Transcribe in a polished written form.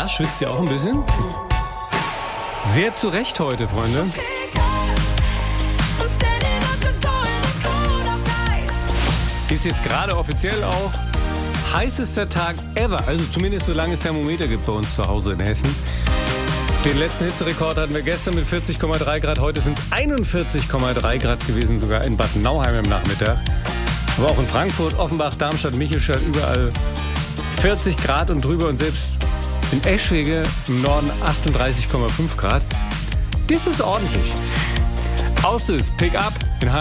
Ja, schwitzt ihr auch ein bisschen? Sehr zu Recht heute, Freunde. Ist jetzt gerade offiziell auch heißester Tag ever. Also zumindest solange es Thermometer gibt bei uns zu Hause in Hessen. Den letzten Hitzerekord hatten wir gestern mit 40,3 Grad. Heute sind es 41,3 Grad gewesen, sogar in Bad Nauheim am Nachmittag. Aber auch in Frankfurt, Offenbach, Darmstadt, Michelstadt, überall 40 Grad und drüber. Und selbst in Eschwege im Norden 38,5 Grad. Das ist ordentlich. Aus ist Pick Up.